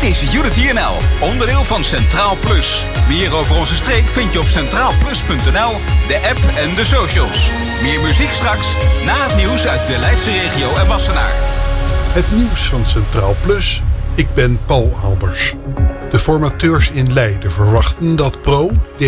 Dit is Unity NL, onderdeel van Centraal Plus. Meer over onze streek vind je op centraalplus.nl, de app en de socials. Meer muziek straks, na het nieuws uit de Leidse regio en Wassenaar. Het nieuws van Centraal Plus. Ik ben Paul Albers. De formateurs in Leiden verwachten dat PRO,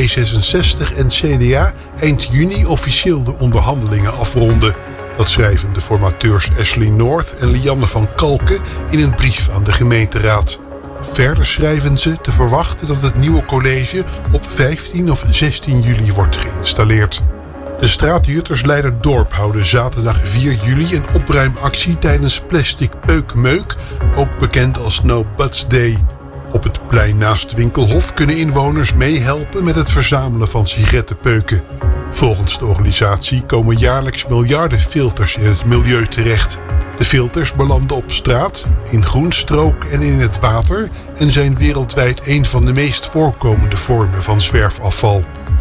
D66 en CDA eind juni officieel de onderhandelingen afronden. Dat schrijven de formateurs Ashley North en Lianne van Kalken in een brief aan de gemeenteraad. Verder schrijven ze te verwachten dat het nieuwe college op 15 of 16 juli wordt geïnstalleerd. De straatjuttersleider Dorp houden zaterdag 4 juli een opruimactie tijdens Plastic Peukmeuk, ook bekend als No Butts Day. Op het plein naast Winkelhof kunnen inwoners meehelpen met het verzamelen van sigarettenpeuken. Volgens de organisatie komen jaarlijks miljarden filters in het milieu terecht. De filters belanden op straat, in groenstrook en in het water en zijn wereldwijd een van de meest voorkomende vormen van zwerfafval.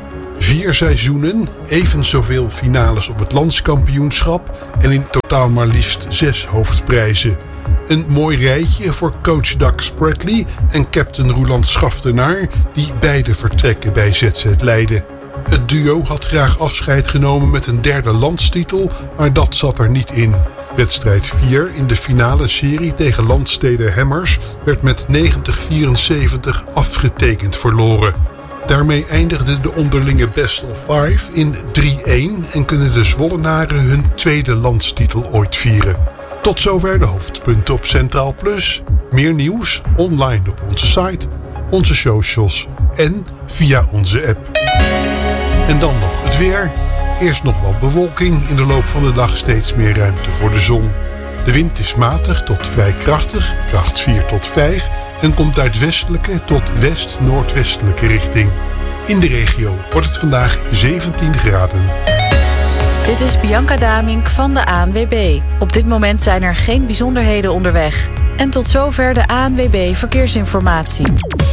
4 seizoenen, even zoveel finales op het landskampioenschap en in totaal maar liefst 6 hoofdprijzen. Een mooi rijtje voor coach Doug Spradley en captain Roeland Schaftenaar, die beide vertrekken bij ZZ Leiden. Het duo had graag afscheid genomen met een 3e landstitel, maar dat zat er niet in. Wedstrijd 4 in de finale serie tegen Landstede Hammers werd met 90-74 afgetekend verloren. Daarmee eindigde de onderlinge best of 5 in 3-1 en kunnen de Zwollenaren hun 2e landstitel ooit vieren. Tot zover de hoofdpunten op Centraal Plus. Meer nieuws online op onze site, onze socials en via onze app. En dan nog het weer. Eerst nog wat bewolking, in de loop van de dag steeds meer ruimte voor de zon. De wind is matig tot vrij krachtig, kracht 4 tot 5... en komt uit westelijke tot west-noordwestelijke richting. In de regio wordt het vandaag 17 graden. Dit is Bianca Damink van de ANWB. Op dit moment zijn er geen bijzonderheden onderweg. En tot zover de ANWB Verkeersinformatie.